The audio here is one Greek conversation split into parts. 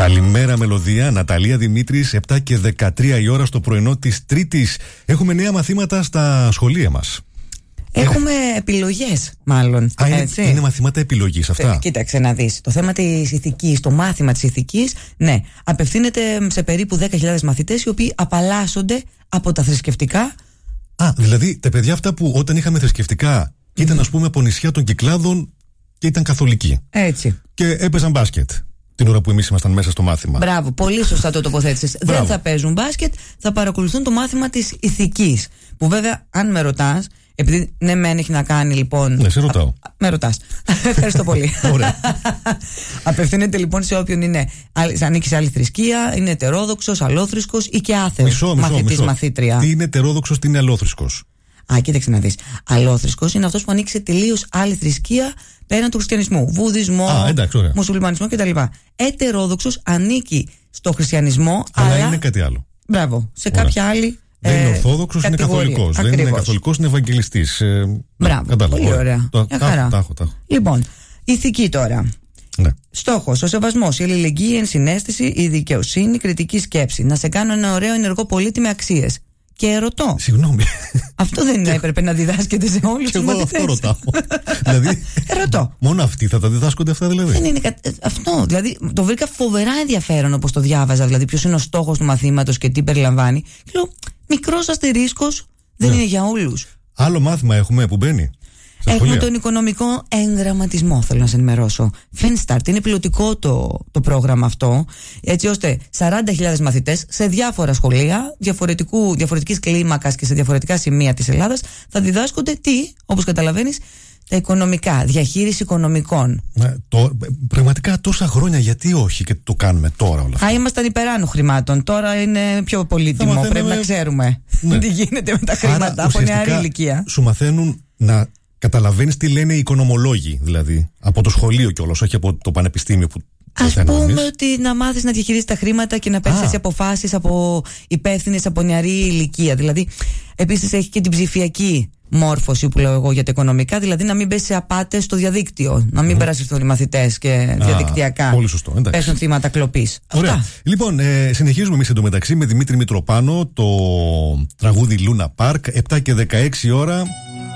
Καλημέρα Μελωδία, Ναταλία Δημήτρης, 7 και 13 η ώρα στο πρωινό της Τρίτης. Έχουμε νέα μαθήματα στα σχολεία μας. Έχουμε επιλογές, μάλλον. Είναι μαθήματα επιλογής αυτά. Κοίταξε να δεις. Το θέμα της ηθικής, το μάθημα της ηθικής, ναι, απευθύνεται σε περίπου 10.000 μαθητές οι οποίοι απαλλάσσονται από τα θρησκευτικά. Δηλαδή τα παιδιά αυτά που όταν είχαμε θρησκευτικά ήταν, ας πούμε, από νησιά των Κυκλάδων και ήταν καθολικοί. Έτσι. Και έπαιζαν μπάσκετ την ώρα που εμείς ήμασταν μέσα στο μάθημα. Μπράβο, πολύ σωστά το τοποθέτησες. Δεν θα παίζουν μπάσκετ, θα παρακολουθούν το μάθημα της ηθικής. Που βέβαια, αν με ρωτάς, επειδή ναι, μεν έχει να κάνει λοιπόν. Ναι, σε ρωτάω. Με ρωτάς. Ευχαριστώ πολύ. Ωραία. Απευθύνεται λοιπόν σε όποιον ανήκει σε άλλη θρησκεία, είναι ετερόδοξος, αλόθρησκος ή και άθεος μαθητής, μαθήτρια. Τι είναι ετερόδοξος, τι είναι αλόθρησκος? Κοίταξε να δεις. Αλόθρησκος είναι αυτός που ανήκει σε τελείως άλλη θρησκεία πέραν του χριστιανισμού. Βουδισμό, μουσουλμανισμό κτλ. Ετερόδοξος ανήκει στο χριστιανισμό, αλλά είναι κάτι άλλο. Μπράβο. Σε κάποια άλλη. Δεν είναι Ορθόδοξος, είναι Καθολικός. Δεν είναι Καθολικός, είναι Ευαγγελιστής. Μπράβο. Κατάλαβα. Πολύ ωραία. Τα έχω. Λοιπόν, ηθική τώρα. Ναι. Στόχος, ο σεβασμός, η αλληλεγγύη, η ενσυναίσθηση, η δικαιοσύνη, η κριτική σκέψη. Να σε κάνω ένα ωραίο ενεργό πολίτη με αξίες. Και ρωτώ. Συγγνώμη. Αυτό δεν έπρεπε να διδάσκεται σε όλους τους μαθητές? Και εγώ αυτό ρωτάω. Δηλαδή. Ρωτώ. Μόνο αυτοί θα τα διδάσκονται αυτά, δηλαδή? Δεν είναι αυτό. Δηλαδή το βρήκα φοβερά ενδιαφέρον όπως το διάβαζα. Δηλαδή, ποιος είναι ο στόχος του μαθήματος και τι περιλαμβάνει. Και λέω, μικρός αστερίσκος δεν είναι για όλους. Άλλο μάθημα έχουμε που μπαίνει. Έχουμε τον οικονομικό εγγραμματισμό, θέλω να σε ενημερώσω. FinStart, είναι πιλωτικό το πρόγραμμα αυτό, έτσι ώστε 40.000 μαθητές σε διάφορα σχολεία, διαφορετικής κλίμακας και σε διαφορετικά σημεία της Ελλάδας, θα διδάσκονται όπως καταλαβαίνεις, τα οικονομικά, διαχείριση οικονομικών. Πραγματικά τόσα χρόνια, γιατί όχι και το κάνουμε τώρα όλα αυτά? Ήμασταν υπεράνω χρημάτων. Τώρα είναι πιο πολύτιμο. Πρέπει να ξέρουμε τι γίνεται με τα χρήματα από νεαρή ηλικία. Σου μαθαίνουν να καταλαβαίνεις τι λένε οι οικονομολόγοι, δηλαδή. Από το σχολείο κιόλας, όχι από το πανεπιστήμιο που. Ας πούμε ότι να μάθεις να διαχειρίζεις τα χρήματα και να παίρνεις έτσι αποφάσεις από υπεύθυνες από νεαρή ηλικία. Δηλαδή, επίσης έχει και την ψηφιακή μόρφωση που λέω εγώ για τα οικονομικά, δηλαδή να μην πέσει σε απάτες στο διαδίκτυο, να μην περασπιστούν οι μαθητές και διαδικτυακά. Πολύ σωστό. Πέσουν θύματα κλοπής. Ωραία. Αυτά. Λοιπόν, συνεχίζουμε εμείς εντωμεταξύ με Δημήτρη Μητροπάνο το τραγούδι Luna Park, 7 και 16 ώρα.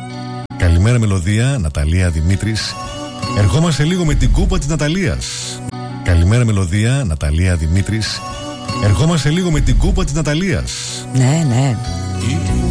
Καλημέρα Μελωδία, Ναταλία Δημήτρης. Ερχόμαστε λίγο με την κούπα της Ναταλίας. Καλημέρα Μελωδία, Ναταλία Δημήτρης. Ερχόμαστε λίγο με την κούπα της Ναταλίας. Ναι.